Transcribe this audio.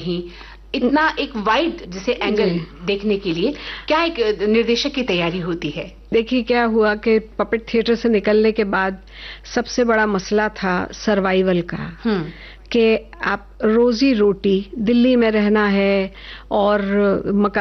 नहीं, इतना एक वाइड जैसे एंगल देखने के लिए क्या एक निर्देशक की तैयारी होती है? देखिए क्या हुआ कि पपेट थिएटर से निकलने के बाद सबसे बड़ा मसला था सर्वाइवल का, कि आप रोजी रोटी, दिल्ली में रहना है और मकान